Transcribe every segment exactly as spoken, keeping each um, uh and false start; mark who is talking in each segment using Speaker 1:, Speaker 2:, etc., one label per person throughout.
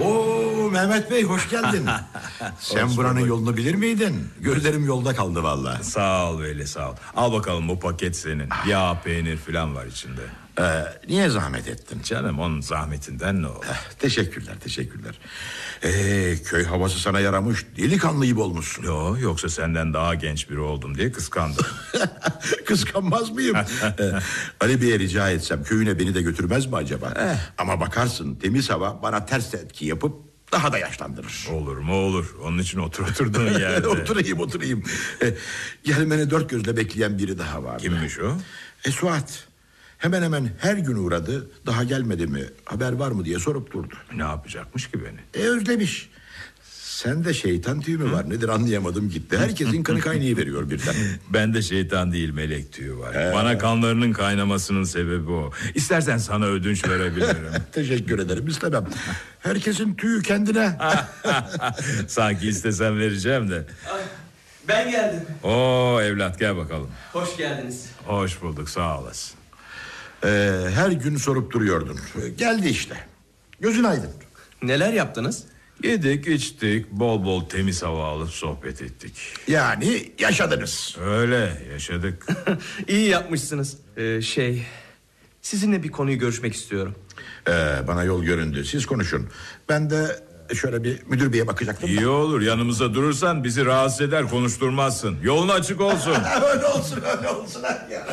Speaker 1: Oo Mehmet Bey, hoş geldin. Sen
Speaker 2: Hoş
Speaker 1: buranın
Speaker 2: bulduk.
Speaker 1: yolunu bilir miydin? Gözlerim yolda kaldı vallahi.
Speaker 2: Sağ ol Veli, sağ ol. Al bakalım, bu paket senin. Yağ, peynir falan var içinde.
Speaker 1: Ee, niye zahmet ettin?
Speaker 2: Canım, onun zahmetinden ne olur?
Speaker 1: Eh, teşekkürler teşekkürler. Ee, köy havası sana yaramış, delikanlı gibi olmuşsun.
Speaker 2: Yo, yoksa senden daha genç biri oldum diye kıskandım.
Speaker 1: Kıskanmaz mıyım? Ee, Ali Bey'e rica etsem köyüne beni de götürmez mi acaba?
Speaker 2: Eh.
Speaker 1: Ama bakarsın temiz hava bana ters etki yapıp daha da yaşlandırır.
Speaker 2: Olur mu olur. Onun için otur oturduğun yerde.
Speaker 1: oturayım oturayım. Ee, gelmeni dört gözle bekleyen biri daha var.
Speaker 2: Kimmiş o?
Speaker 1: E Suat. Hemen hemen her gün uğradı. Daha gelmedi mi, haber var mı diye sorup durdu.
Speaker 2: Ne yapacakmış ki beni?
Speaker 1: E özlemiş. Sende şeytan tüyü mü var nedir anlayamadım gitti. Herkesin kanı kaynayı veriyor birden.
Speaker 2: Bende şeytan değil, melek tüyü var. Ee. Bana kanlarının kaynamasının sebebi o. İstersen sana ödünç verebilirim.
Speaker 1: Teşekkür ederim, istemem. Herkesin tüyü kendine.
Speaker 2: Sanki istesem vereceğim de.
Speaker 3: Ben geldim.
Speaker 2: Oo evlat, gel bakalım.
Speaker 3: Hoş geldiniz.
Speaker 2: Hoş bulduk, sağ olasın.
Speaker 1: Ee, her gün sorup duruyordun. Ee, geldi işte. Gözün aydın.
Speaker 3: Neler yaptınız?
Speaker 2: Yedik, içtik, bol bol temiz hava alıp sohbet ettik.
Speaker 1: Yani yaşadınız.
Speaker 2: Öyle, yaşadık.
Speaker 3: İyi yapmışsınız. Ee, şey, sizinle bir konuyu görüşmek istiyorum.
Speaker 1: Ee, bana yol göründü, siz konuşun. Ben de şöyle bir müdür beye bakacaktım.
Speaker 2: İyi olur, yanımızda durursan bizi rahatsız eder, konuşturmazsın. Yolun açık olsun.
Speaker 1: öyle olsun öyle olsun. Ya.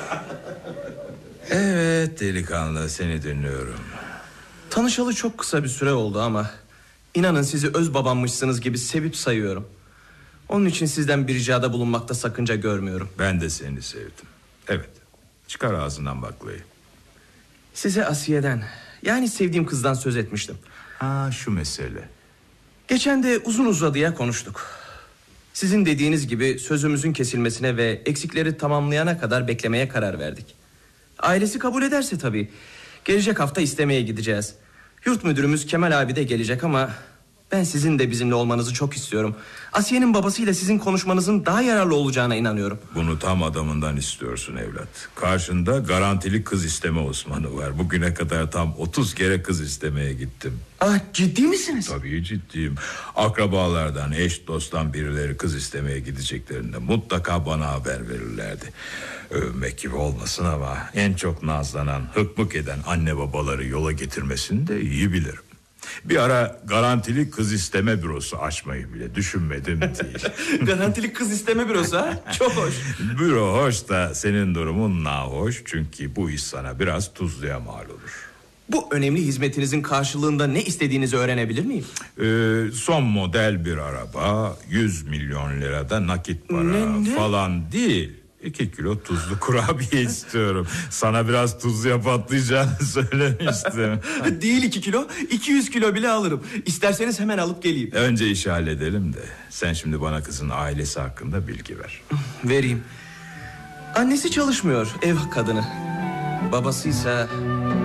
Speaker 2: Evet delikanlı, seni dinliyorum.
Speaker 3: Tanışalı çok kısa bir süre oldu ama inanın sizi öz babammışsınız gibi sevip sayıyorum. Onun için sizden bir ricada bulunmakta sakınca görmüyorum.
Speaker 2: Ben de seni sevdim. Evet, çıkar ağzından baklayı.
Speaker 3: Size Asiye'den, yani sevdiğim kızdan söz etmiştim.
Speaker 2: Ha, şu mesele.
Speaker 3: Geçen de uzun uzadıya konuştuk. Sizin dediğiniz gibi sözümüzün kesilmesine ve eksikleri tamamlayana kadar beklemeye karar verdik. Ailesi kabul ederse tabii. Gelecek hafta istemeye gideceğiz. Yurt müdürümüz Kemal abi de gelecek ama ben sizin de bizimle olmanızı çok istiyorum. Asiye'nin babasıyla sizin konuşmanızın daha yararlı olacağına inanıyorum.
Speaker 2: Bunu tam adamından istiyorsun evlat. Karşında garantili kız isteme Osman'ı var. Bugüne kadar tam otuz kere kız istemeye gittim.
Speaker 3: Ah, ciddi misiniz?
Speaker 2: Tabii ciddiyim. Akrabalardan, eş dosttan birileri kız istemeye gideceklerinde mutlaka bana haber verirlerdi. Övmek gibi olmasın ama en çok nazlanan, hıkmık eden anne babaları yola getirmesini de iyi bilirim. Bir ara garantili kız isteme bürosu açmayı bile düşünmedim değil.
Speaker 3: Garantili kız isteme bürosu ha? Çok hoş.
Speaker 2: Büro hoş da senin durumun nahoş. Çünkü bu iş sana biraz tuzluya mal olur.
Speaker 3: Bu önemli hizmetinizin karşılığında ne istediğinizi öğrenebilir miyim?
Speaker 2: Ee, son model bir araba, yüz milyon lirada nakit para
Speaker 3: Ne, ne?
Speaker 2: falan değil. İki kilo tuzlu kurabiye istiyorum. Sana biraz tuzluya patlayacağını söylemiştim.
Speaker 3: Değil iki kilo, iki yüz kilo bile alırım. İsterseniz hemen alıp geleyim.
Speaker 2: Önce işi halledelim de sen şimdi bana kızın ailesi hakkında bilgi ver.
Speaker 3: Vereyim. Annesi çalışmıyor, ev kadını. Babasıysa